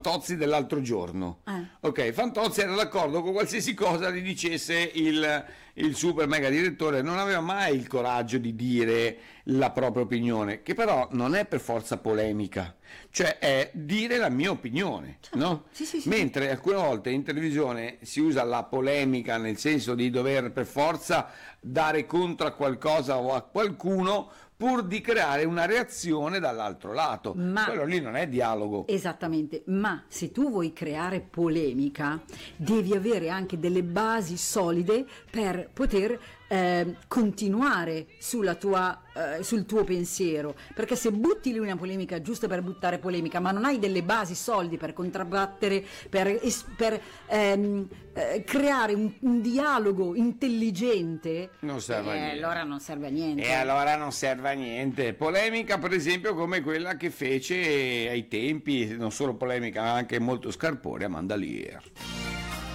Fantozzi dell'altro giorno. Ok, Fantozzi era d'accordo con qualsiasi cosa gli dicesse il super mega direttore, non aveva mai il coraggio di dire la propria opinione, che però non è per forza polemica, cioè è dire la mia opinione, no? Sì. Mentre alcune volte in televisione si usa la polemica nel senso di dover per forza dare contro a qualcosa o a qualcuno pur di creare una reazione dall'altro lato. Ma quello lì non è dialogo. Esattamente, ma se tu vuoi creare polemica devi avere anche delle basi solide per poter continuare sul tuo pensiero, perché se butti lì una polemica giusto per buttare polemica, ma non hai delle basi solide per contrabbattere, per creare un dialogo intelligente, Non serve a niente. allora non serve a niente. E allora non serve a niente. Polemica, per esempio, come quella che fece ai tempi, non solo polemica, ma anche molto scarpone, Amanda Lear.